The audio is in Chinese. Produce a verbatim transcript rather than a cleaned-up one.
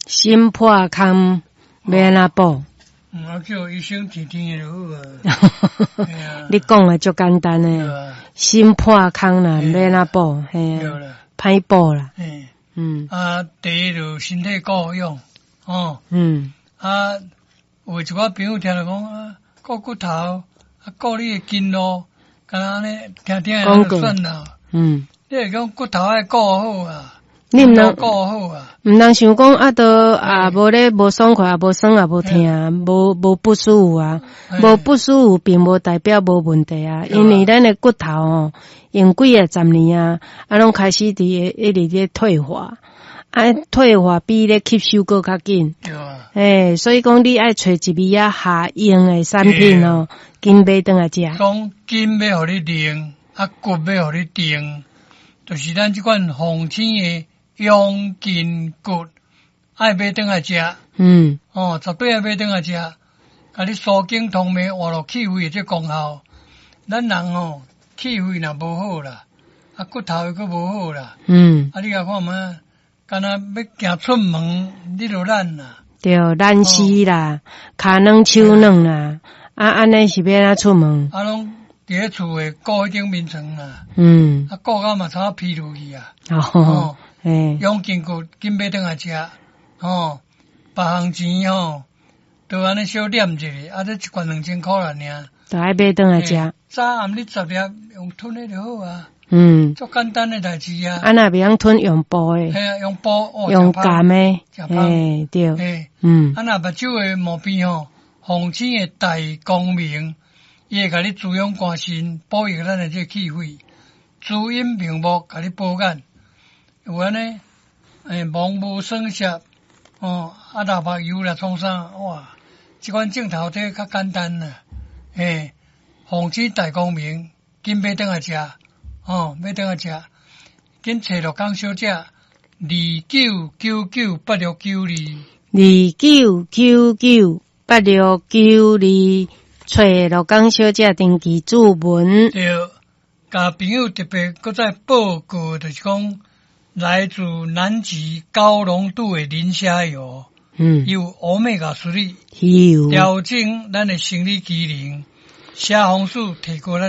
心破空要安怎补？ 嗯，啊叫医生天天就好啊。 你讲的足简单诶，心破空啦，要安怎补？嘿啊，歹补啦。 嗯嗯啊，第一就身体保养哦。 嗯啊，有一寡朋友听着讲啊，顾骨头啊，顾你诶筋路，敢若安尼听听安就算啦。 嗯， 你会讲骨头爱顾好啊。 你毋能顾好啊， 毋通想讲啊，都啊无咧无爽快，啊无酸啊无疼，无无不舒服啊，无不舒服并无代表无问题啊，因为咱的骨头哦，用几啊十年啊，啊拢开始伫一直咧退化，啊退化比咧吸收搁较紧，诶，所以讲你爱找一味啊下用的产品哦，紧买转来食。 讲筋要互你练，啊骨要互你定，就是咱即款红青的。养筋骨，爱买转来食， 嗯， 哦，绝对爱买转来食，甲你疏经通脉，活络气血的这功效。咱人哦，气血若无好啦，啊骨头又搁无好啦， 嗯， 啊你甲看嘛，敢若要行出门，你就懒啦， 对，懒死啦，骹软手软啦，啊安尼是要安怎出门？ 啊拢伫咧厝诶，顾迄顶面床啦， 嗯， 啊顾到嘛差疲劳去啊， 哦。诶， 养筋骨，紧买转来食，哦，别项钱吼，都安尼小念一下，啊，这一罐两千块啦尔， 都爱买转来食。 早暗你十粒用吞的就好啊， 嗯， 足简单的代志啊。 啊，若袂晓吞用煲诶， 系啊，用煲哦， 用咸诶， 诶， 对， 诶， 嗯， 啊，若目睭诶毛病吼，红星诶大光明，伊会甲你滋养肝肾，保育咱诶这气血，滋阴明目，甲你保眼。有安尼，诶，毛无生涩，哦，啊，头发油啦，创啥？哇，即款镜头这较简单啦，诶，红旗大光明，紧买转来食，哦，买转来食，紧找罗江小姐，二九九九八六九二， 二九九九八六九二，找罗江小姐登记注文。 对，甲朋友特别搁再报告，就是讲。来自南极高浓度的磷虾油，嗯，有欧米伽三，调整咱的生理机能，虾红素提高咱。